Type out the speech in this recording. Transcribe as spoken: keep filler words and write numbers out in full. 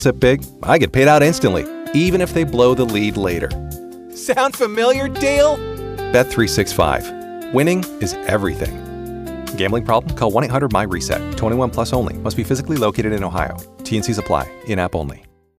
It big, I get paid out instantly, even if they blow the lead later. Sound familiar, Dale? Bet three sixty-five. Winning is everything. Gambling problem? Call one eight hundred M Y RESET. twenty-one plus only. Must be physically located in Ohio. T N Cs apply. In-app only.